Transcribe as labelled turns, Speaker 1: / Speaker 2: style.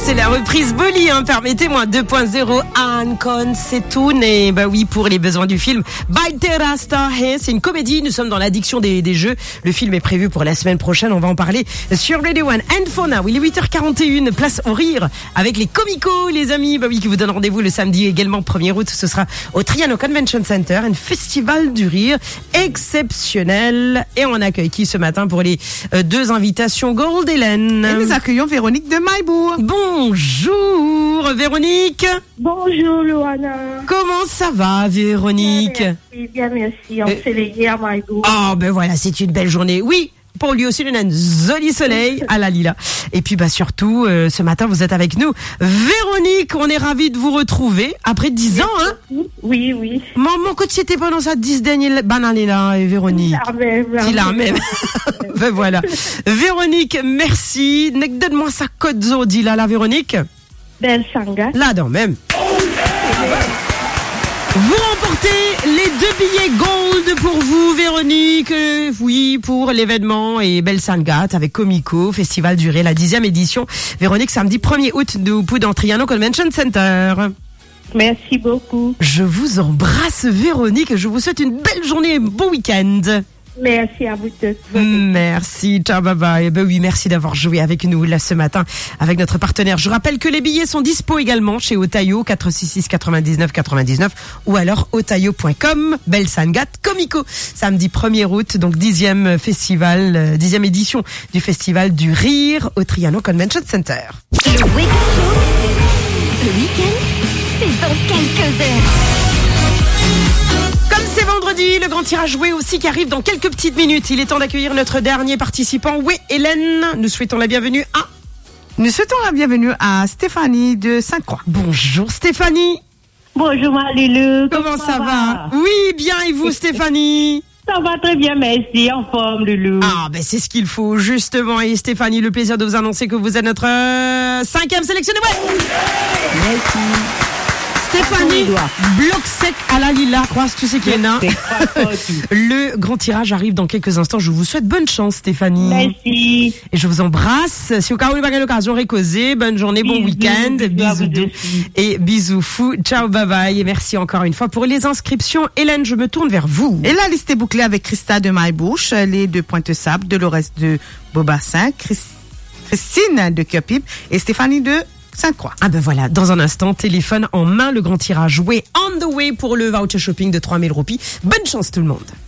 Speaker 1: C'est la reprise Bolly, permettez-moi, 2.0 Ancon, c'est tout né. Bah oui, pour les besoins du film Baitera Star Hey, c'est une comédie, nous sommes dans l'addiction des jeux. Le film est prévu pour la semaine prochaine, on va en parler sur Radio One. And for now, il est 8h41, place au rire avec les comicos, les amis. Bah oui, qui vous donnent rendez-vous le samedi également 1er août. Ce sera au Triano Convention Center, un festival du rire exceptionnel. Et on accueille qui ce matin pour les deux invitations Gold, Hélène?
Speaker 2: Et nous accueillons Véronique de Maillebourg.
Speaker 1: Bonjour Véronique.
Speaker 3: Bonjour Luana.
Speaker 1: Comment ça va Véronique?
Speaker 3: Bien merci, ensoleillé à Maillebourg.
Speaker 1: Oh ben voilà, c'est une belle journée. Oui, pour lui aussi, un joli soleil à la Lila. Et puis bah surtout, ce matin vous êtes avec nous. Véronique, on est ravis de vous retrouver après 10 ans.
Speaker 3: Oui, oui.
Speaker 1: Maman, quand tu étais pendant ça 10 dernières années là, Véronique. Il a même. Ben voilà. Véronique, merci. Donne-moi sa code Zodi là, Véronique.
Speaker 3: Belle Sanga.
Speaker 1: Là-dedans même. Vous remportez les 2 billets Gold pour vous, Véronique. Oui, pour l'événement et Belle Sangat avec Comico, Festival du Ré, la 10e édition. Véronique, samedi 1er août, dans Triano Convention Center.
Speaker 3: Merci beaucoup.
Speaker 1: Je vous embrasse, Véronique, et je vous souhaite une belle journée et bon week-end.
Speaker 3: Merci à vous tous.
Speaker 1: Merci, ciao, bye bye. Ben oui, merci d'avoir joué avec nous là ce matin avec notre partenaire. Je rappelle que les billets sont dispo également chez Otayo 466 99 99 ou alors otayo.com. Belle Sangat Comico. Samedi 1er août, donc 10e festival, 10e édition du Festival du Rire au Triano Convention Center.
Speaker 4: Le week-end, c'est dans quelques heures.
Speaker 1: Comme c'est vendredi, le grand tirage joué aussi qui arrive dans quelques petites minutes. Il est temps d'accueillir notre dernier participant. Oui, Hélène, nous souhaitons la bienvenue à...
Speaker 2: Nous souhaitons la bienvenue à Stéphanie de Sainte-Croix.
Speaker 1: Bonjour Stéphanie.
Speaker 3: Bonjour Malulu.
Speaker 1: Comment ça va? Oui, bien, et vous Stéphanie?
Speaker 3: Ça va très bien, merci. En forme, Loulou.
Speaker 1: Ah, ben c'est ce qu'il faut, justement. Et Stéphanie, le plaisir de vous annoncer que vous êtes notre 5e sélectionnée. Ouais.
Speaker 2: Merci.
Speaker 1: Stéphanie, bloc sec à la Lila, croise, tu sais qui est là. Le grand tirage arrive dans quelques instants. Je vous souhaite bonne chance, Stéphanie.
Speaker 3: Merci.
Speaker 1: Et je vous embrasse. Si au cas où vous n'avez pas l'occasion de récauser, bonne journée, bon week-end. Bisous doux. Et bisous fous. Ciao, bye bye. Et merci encore une fois pour les inscriptions. Hélène, je me tourne vers vous.
Speaker 2: Et la liste est bouclée avec Christa de Maillebourg, les de Pointe-Sable, Dolores de Beaubassin, Christine de Cupip et Stéphanie de Sainte-Croix.
Speaker 1: Ah ben voilà, dans un instant, téléphone en main, le grand tirage joué on the way pour le voucher shopping de 3000 roupies. Bonne chance tout le monde.